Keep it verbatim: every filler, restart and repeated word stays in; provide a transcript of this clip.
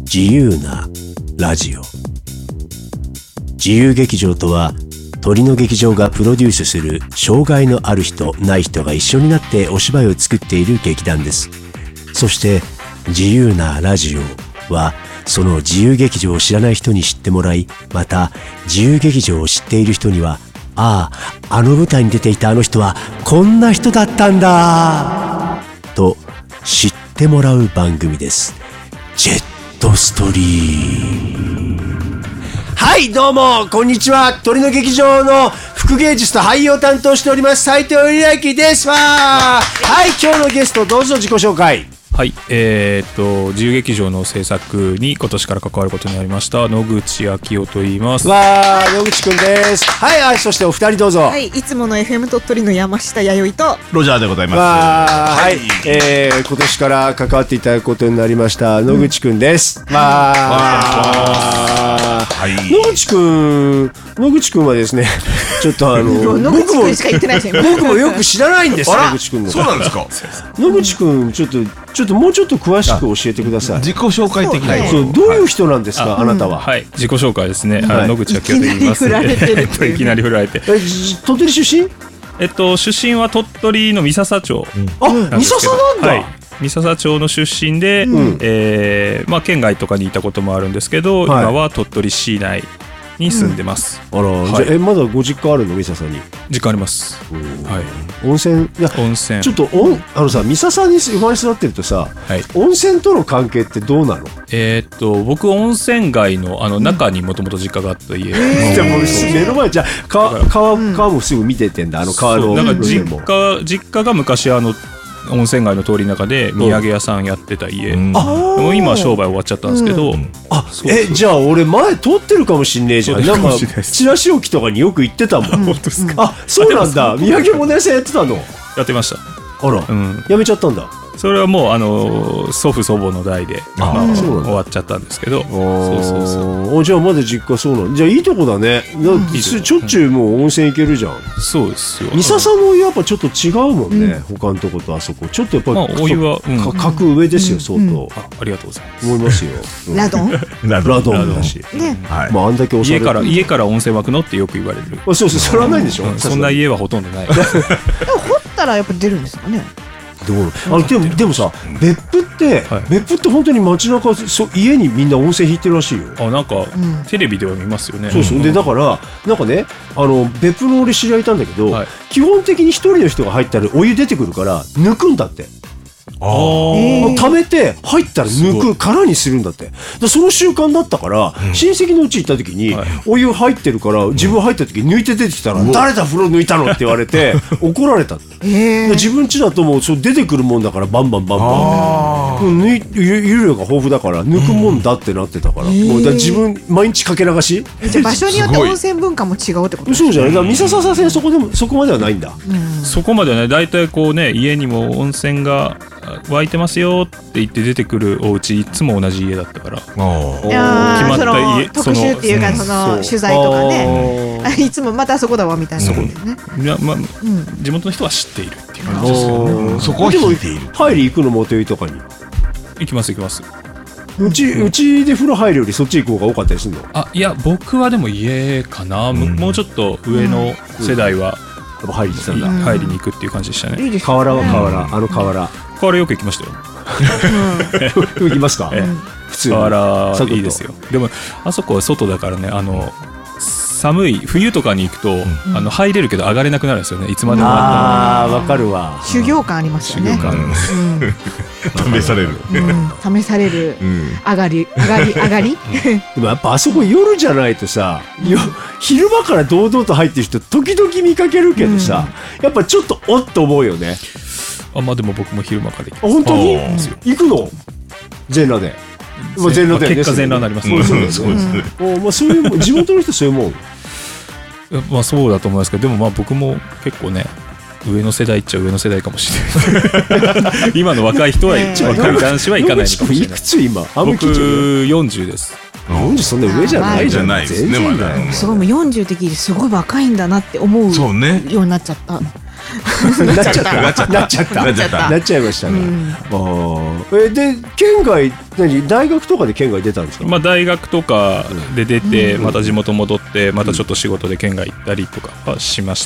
自由なラジオ。自由劇場とは、鳥の劇場がプロデュースする障害のある人ない人が一緒になってお芝居を作っている劇団です。そして自由なラジオはその自由劇場を知らない人に知ってもらい、また自由劇場を知っている人には、ああ、あの舞台に出ていたあの人はこんな人だったんだと知ってもらう番組です。ジェットストリーム。はい、どうもこんにちは。鳥の劇場の副芸術と俳優を担当しております斉藤由明ですわ。はい、今日のゲストどうぞ自己紹介。 はい、えー、っと自由劇場の制作に今年から関わることになりました野口昭夫と言います。 わー、野口くんです。はい、はい、そしてお二人どうぞ。 はい、いつもの エフエム 鳥取の山下弥生とロジャーでございます。 わー、はい、えー、今年から関わっていただくことになりました野口くんです。うん、わー、わー、はい、野口くん野口くんはですねちょっとあの野口くんしか言ってないですよ。 僕もよく知らないんです野口くんの。 そうなんですか。 野口くんちょっとちょっともうちょっと詳しく教えてください。 自己紹介的な。 そう、どういう人なんですか、はい、あなたは。 はい、自己紹介ですね。はい、野口昭夫と言います。いきなり振られてるっていう。いきなり振られて。 え、鳥取出身？ えっと出身は鳥取の三笹町。 うん、あ、三笹なんだ。はい、 三笹町の出身で、うん、えー、まあ県外とかにいたこともあるんですけど、はい、今は鳥取市内に住んでます。 うん、あら、はい、じゃあえまだご実家あるの三笹に？ 実家あります。はい。 温泉、いや、 温泉。 ちょっとおんあのさ、三笹に生まれ育ってるとさ、はい、温泉との関係ってどうなの？ えー、っと僕温泉街のあの中にもともと実家があった家。 じゃあもう目の前じゃあ川川川もすぐ見ててんだ、あの川の。 なんか実家実家が昔あの温泉街の通りの中で土産屋さんやってた家、うん、もう今は商売終わっちゃったんですけど、うん、 あ、そうそう、え、じゃあ俺前通ってるかもしんねえじゃん。なんかチラシ置きとかによく行ってたもん。 本当ですか。 あ、そうなんだ。土産物屋さんやってたの？ やってました。 あら、うん、やめちゃったんだ。 それはもうあの祖父祖母の代で、まあ、終わっちゃったんですけど。そうそうそう。 じゃあまだ実家そうなん。じゃあいいとこだね。うん、ちょっちゅうもう温泉行けるじゃん。 そうですよ。 三笹のお湯やっぱちょっと違うもんね、うん、他のとことあそこちょっとやっぱり、 まあ、お湯は、うん、 格上ですよ、相当、うん、 あ, ありがとうございます。 思いますよ。 ラドンラドンだし、ね、はい、まあ、あんだけおしゃれ家から家から温泉湧くのってよく言われる。 あ、そうそう、それはないでしょ、うん、 そんな家はほとんどない。 でも掘ったらやっぱ出るんですかね。 どうあのでもでもさ、別府って、はい、別府って本当に街中そ家にみんな温泉引いてるらしいよ。 あ、なんか、うん、テレビでは見ますよね。 そうそう、でだからなんかね、あの別府の俺知り合いいたんだけど、はい、基本的に一人の人が入ったらお湯出てくるから抜くんだって。ああ、溜めて入ったら抜く、空にするんだって。でその習慣だったから、うん、親戚のうち行った時に、はい、お湯入ってるから自分入った時に抜いて出てきたら、うん、誰だ風呂抜いたのって言われて怒られた。で自分家だともうそう出てくるもんだからバンバンバンバン、抜い湯量が豊富だから抜くもんだってなってたから、うん、もうだ自分毎日かけ流し。 じゃあ場所によって温泉文化も違うってことですか？ そうじゃない。だから三笹させそこでもそこまではないんだ。 うん、そこまではね、だいたいこうね、家にも温泉が湧いてますよって言って出てくるお家いつも同じ家だったから。 決まった家、特集っていうかその取材とかね、いつもまたそこだわみたいなね。 いや、まあ、うん、地元の人は知っているっていう感じですよね。 そこは聞いている。入り行くのもというとかに行きます行きます。 うち、うちで風呂入るよりそっち行く方が多かったりするの？ あ、いや僕はでも家かな、うん、もうちょっと上の世代は、 うん、入りに行ったんだ、 入りに行くっていう感じでしたね。 いいですね。河原は河原、うん、あの河原河原よく行きましたよ。 行きますか？ ええ、普通に河原いいですよ。でもあそこは外だからね、あの寒い冬とかに行くと、うん、あの入れるけど上がれなくなるんですよね。いつまでも。ああ、わかるわ。 修行感ありますよね。 修行感あります。 うん、試される、 うん、試される、うん、上がり上がり上がり。 でもやっぱあそこ夜じゃないとさ、よ昼間から堂々と入ってる人時々見かけるけどさ、うん、やっぱちょっとおっと思うよね。 あ、まあでも僕も昼間から行きます。 あ、本当に行くの？全裸で。まあ、全裸で、ね、 結果全裸になります。 そうですね。うん、まあそういう地元の人そういうもん。 まあそうだと思いますけど、でもまあ僕も結構ね、上の世代っちゃ上の世代かもしれない。今の若い人は、若い男子は行かないのかもしれない。いくつ今？ 僕よんじゅうです。 よんじゅうそんな上じゃないじゃないですね。まだすごいもうよんじゅうって聞いてすごい若いんだなって思うようになっちゃった。 なっちゃったなっちゃったなっちゃったなっちゃったなっちゃいましたね、うん、あえで県外何大学とかで県外出たんですか？ まあ、大学とかで出て、うん、また地元戻ってまたちょっと仕事で県外行ったりとかはしまし